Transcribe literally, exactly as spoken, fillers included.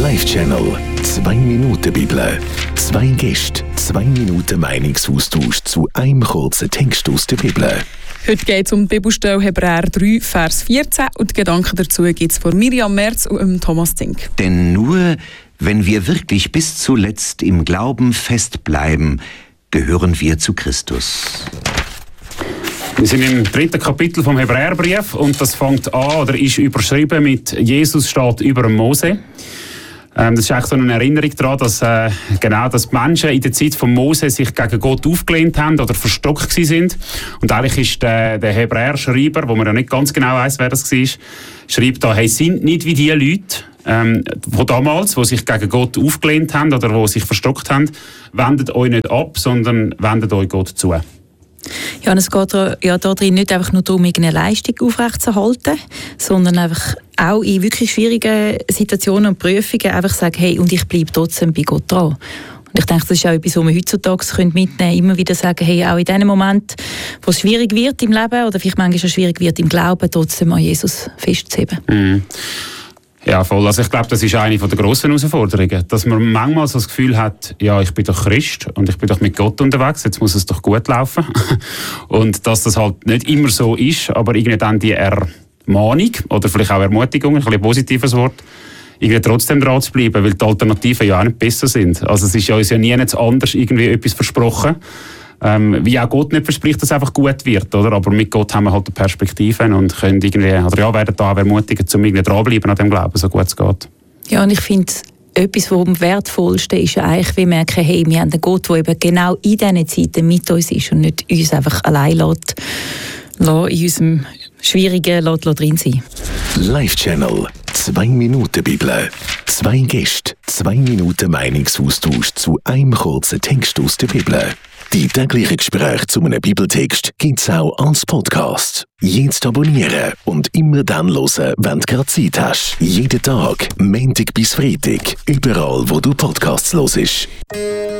Live-Channel. Zwei Minuten Bibel. Zwei Gäste, zwei Minuten Meinungsaustausch zu einem kurzen Text aus der Bibel. Heute geht es um die Bibelstelle Hebräer drei, Vers vierzehn und die Gedanken dazu gibt es von Miriam Merz und Thomas Zink. Denn nur wenn wir wirklich bis zuletzt im Glauben festbleiben, gehören wir zu Christus. Wir sind im dritten Kapitel vom Hebräerbrief und das fängt an oder ist überschrieben mit «Jesus steht über dem Mose». Ähm, das ist eigentlich so eine Erinnerung daran, dass, äh, genau, dass die Menschen in der Zeit von Mose sich gegen Gott aufgelehnt haben oder verstockt sind. Und eigentlich ist der, der Hebräer-Schreiber, wo man ja nicht ganz genau weiss, wer das war, schreibt da, hey, sind nicht wie die Leute, ähm, die damals, die sich gegen Gott aufgelehnt haben oder die sich verstockt haben, wendet euch nicht ab, sondern wendet euch Gott zu. Ja, und es geht ja darin nicht einfach nur darum, eine Leistung aufrechtzuerhalten, sondern einfach auch in wirklich schwierigen Situationen und Prüfungen einfach sagen, hey, und ich bleibe trotzdem bei Gott dran. Und ich denke, das ist auch etwas, was wir heutzutage mitnehmen können, immer wieder sagen, hey, auch in dem Moment, wo es schwierig wird im Leben oder vielleicht manchmal auch schwierig wird im Glauben, trotzdem an Jesus festzuheben. Mhm. Ja, voll. Also ich glaube, das ist eine der grossen Herausforderungen, dass man manchmal so das Gefühl hat, ja, ich bin doch Christ und ich bin doch mit Gott unterwegs, jetzt muss es doch gut laufen. Und dass das halt nicht immer so ist, aber irgendwie dann die Ermahnung oder vielleicht auch Ermutigung, ein bisschen ein positives Wort, irgendwie trotzdem dran zu bleiben, weil die Alternativen ja auch nicht besser sind. Also es ist ja uns ja nie nicht anders irgendwie etwas versprochen. Ähm, wie auch Gott nicht verspricht, dass es einfach gut wird, oder? Aber mit Gott haben wir halt Perspektiven und können irgendwie, oder ja, werden da auch ermutigen, um irgendwie dranbleiben an dem Glauben, so gut es geht. Ja, und ich finde, etwas, was am wertvollsten ist, ja eigentlich, wir merken, hey, wir haben einen Gott, der eben genau in diesen Zeiten mit uns ist und nicht uns einfach allein lässt, in unserem schwierigen lässt, lässt drin sein. Live-Channel. Zwei Minuten Bibel. Zwei Gäste, zwei Minuten Meinungsaustausch zu einem kurzen Text aus der Bibel. Die täglichen Gespräche zu einem Bibeltext gibt es auch als Podcast. Jetzt abonnieren und immer dann hören, wenn du gerade Zeit hast. Jeden Tag, Montag bis Freitag, überall, wo du Podcasts hörst.